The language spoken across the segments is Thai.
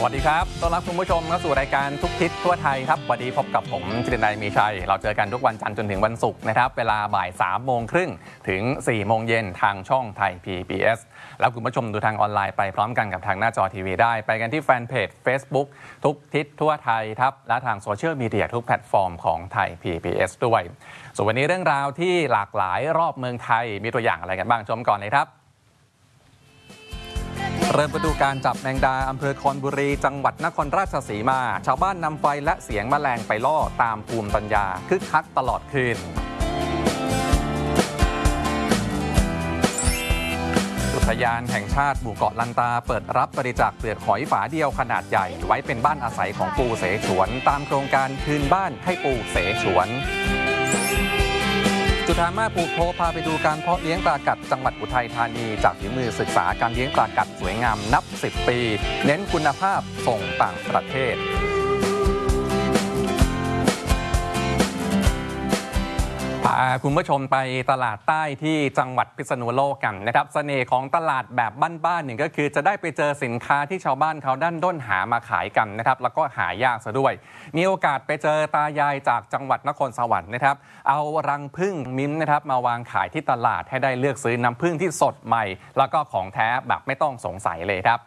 วัสดีครับต้อนรับคุณผู้ชมเข้าสู่รายการทุกทิศทั่วไทยครับวันนี้พบกับผมจิตรนัยมีชัยเราเจอกันทุกวันจันทร์จนถึงวันศุกร์นะครับเวลาบ่าย 3:30 น.ถึง 4:00 น.ทางช่องไทย PBS แล้วคุณผู้ชมดูทางออนไลน์ไปพร้อมกันกับทางหน้าจอทีวีได้ไปกันที่แฟนเพจ Facebook ทุกทิศทั่วไทยครับและทางโซเชียลมีเดียทุกแพลตฟอร์มของไทย PBS ด้วยส่วนวันนี้เรื่องราวที่หลากหลายรอบเมืองไทยมีตัวอย่างอะไรกันบ้างชมก่อนเลยครับเริ่มไปดูการจับแมงดาอำเภอคอนบุรีจังหวัดนครราชสีมาชาวบ้านนำไฟและเสียงแมลงไปล่อตามภูมิปัญญาคึกคักตลอดคืนอุทยานแห่งชาติหมู่เกาะลันตาเปิดรับบริจาคเปลือกหอยฝาเดียวขนาดใหญ่ไว้เป็นบ้านอาศัยของปูเสฉวนตามโครงการคืนบ้านให้ปูเสฉวนจุฑามาภูโพพาไปดูการเพาะเลี้ยงปลากัดจังหวัดอุทัยธานีจากฝีมือศึกษาการเลี้ยงปลากัดสวยงามนับ10 ปีเน้นคุณภาพส่งต่างประเทศพาคุณผู้ชมไปตลาดใต้ที่จังหวัดพิษณุโลกกันนะครับเสน่ห์ของตลาดแบบบ้านๆนี่ก็คือจะได้ไปเจอสินค้าที่ชาวบ้านเขาดั้นด้นหามาขายกันนะครับแล้วก็หายากซะด้วยมีโอกาสไปเจอตายายจากจังหวัดนครสวรรค์นะครับเอารังผึ้งมิ้มนะครับมาวางขายที่ตลาดให้ได้เลือกซื้อน้ำผึ้งที่สดใหม่แล้วก็ของแท้แบบไม่ต้องสงสัยเลยครับ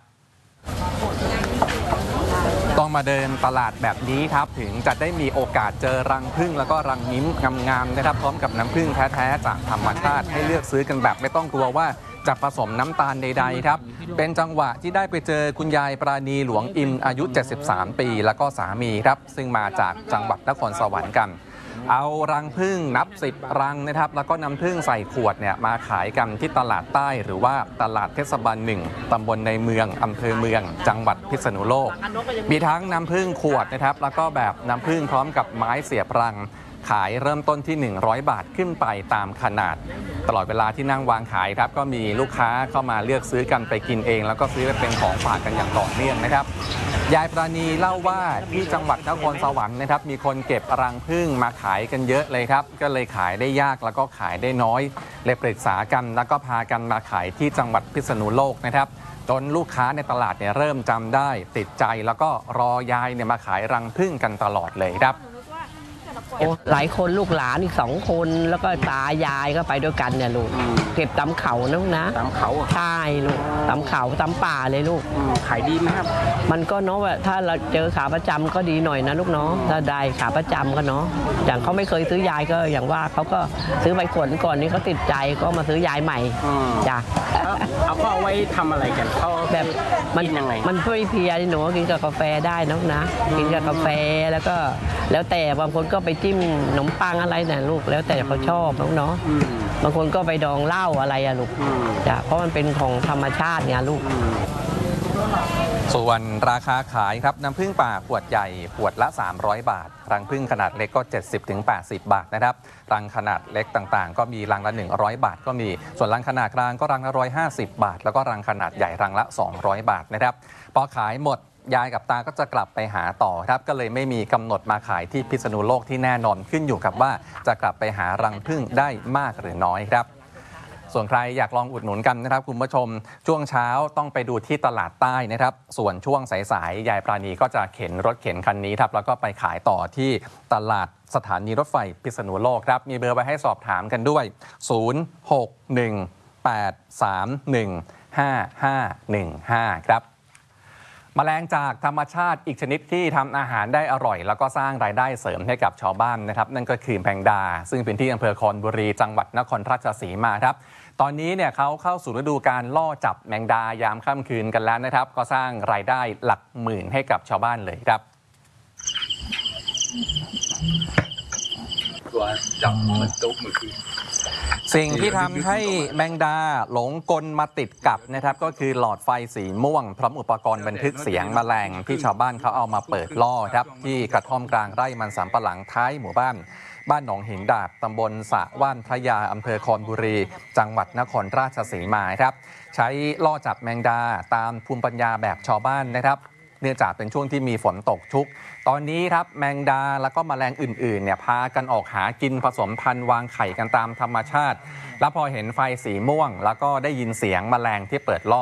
ต้องมาเดินตลาดแบบนี้ครับถึงจะได้มีโอกาสเจอรังผึ้งแล้วก็รังมิ้มงามๆนะครับพร้อมกับน้ำผึ้งแท้ๆจากธรรมชาติให้เลือกซื้อกันแบบไม่ต้องกลัวว่าจะผสมน้ำตาลใดๆครับเป็นจังหวะที่ได้ไปเจอคุณยายปราณีหลวงอินอายุ73 ปีแล้วก็สามีครับซึ่งมาจากจังหวัดนครสวรรค์กันเอารังผึ้งนับ10รังนะครับแล้วก็น้ำผึ้งใส่ขวดเนี่ยมาขายกันที่ตลาดใต้หรือว่าตลาดเทศบาล1ตำบลในเมืองอำเภอเมืองจังหวัดพิษณุโลกมีทั้งน้ำผึ้งขวดนะครับแล้วก็แบบน้ำผึ้งพร้อมกับไม้เสียบรังขายเริ่มต้นที่100 บาทขึ้นไปตามขนาดตลอดเวลาที่นั่งวางขายครับก็มีลูกค้าเข้ามาเลือกซื้อกันไปกินเองแล้วก็ซื้อไปเป็นของฝากกันอย่างต่อเนื่องนะครับยายปราณีเล่าว่าที่จังหวัดนครสวรรค์นะครับมีคนเก็บรังผึ้งมาขายกันเยอะเลยครับก็เลยขายได้ยากแล้วก็ขายได้น้อยเลยปรึกษากันแล้วก็พากันมาขายที่จังหวัดพิษณุโลกนะครับจนลูกค้าในตลาดเนี่ยเริ่มจำได้ติดใจแล้วก็รอยายเนี่ยมาขายรังผึ้งกันตลอดเลยครับโอ้หลายคนลูกหลานอีก2 คนแล้วก็ตายายก็ไปด้วยกันเนี่ยลูกเก็บตำเขานะตำเขาใช่ลูกตำเขาตำป่าเลยลูกขายดีไหมครับมันก็เนาะว่าถ้าเราเจอขาประจำก็ดีหน่อยนะลูกเนาะถ้าได้ขาประจำก็เนาะอย่างเขาไม่เคยซื้อยายก็อย่างว่าเขาก็ซื้อไปขนก่อนนี้เขาติดใจก็มาซื้อยายใหม่จ้ะเอาก็เอาไว้ทำอะไรกันเขาแบบมันยังไงมันช่วยเพลียหนูกินกับกาแฟได้นะกินกับกาแฟแล้วก็แล้วแต่บางคนก็ไปจิ้มขนมปังอะไรเนี่ยลูกแล้วแต่เขาชอบเนาะบางคนก็ไปดองเหล้าอะไรอะลูกจ้ะเพราะมันเป็นของธรรมชาติเนี่ยลูกส่วนราคาขายครับน้ำผึ้งป่าขวดใหญ่ขวดละ300 บาทรังผึ้งขนาดเล็กก็ 70-80 บาทนะครับรังขนาดเล็กต่างๆก็มีรังละ100 บาทก็มีส่วนรังขนาดกลางก็รังละ150 บาทแล้วก็รังขนาดใหญ่รังละ200 บาทนะครับพอขายหมดยายกับตาก็จะกลับไปหาต่อครับก็เลยไม่มีกำหนดมาขายที่พิษณุโลกที่แน่นอนขึ้นอยู่กับว่าจะกลับไปหารังผึ้งได้มากหรือน้อยครับส่วนใครอยากลองอุดหนุนกันนะครับคุณผู้ชมช่วงเช้าต้องไปดูที่ตลาดใต้นะครับส่วนช่วงสายๆยายปราณีก็จะเข็นรถเข็นคันนี้ครับแล้วก็ไปขายต่อที่ตลาดสถานีรถไฟพิษณุโลกครับมีเบอร์ไว้ให้สอบถามกันด้วย0618315515ครับแมลงจากธรรมชาติอีกชนิดที่ทำอาหารได้อร่อยแล้วก็สร้างรายได้เสริมให้กับชาวบ้านนะครับนั่นก็คือแมงดาซึ่งเป็นที่อำเภอคอนบุรีจังหวัดนครราชสีมาครับตอนนี้เนี่ยเขาเข้าสู่ฤดูการล่อจับแมงดายามค่ำคืนกันแล้วนะครับก็สร้างรายได้หลักหมื่นให้กับชาวบ้านเลยครับตัวจับมันตุ๊กมือคือสิ่งที่ทำให้แมงดาหลงกลมาติดกับนะครับก็คือหลอดไฟสีม่วงพร้อมอุปกรณ์บันทึกเสียงแมลงที่ชาวบ้านเขาเอามาเปิดล่อครับที่กระท่อมกลางไร่มันสำปะหลังท้ายหมู่บ้านหนองหินดาบตำบลสะว่านพระยาอำเภอคอนบุรีจังหวัดนครราชสีมาครับใช้ล่อจับแมงดาตามภูมิปัญญาแบบชาวบ้านนะครับเนื่องจากเป็นช่วงที่มีฝนตกชุกตอนนี้ครับแมงดาแล้วก็แมลงอื่นๆเนี่ยพากันออกหากินผสมพันธุ์วางไข่กันตามธรรมชาติแล้วพอเห็นไฟสีม่วงแล้วก็ได้ยินเสียงแมลงที่เปิดล่อ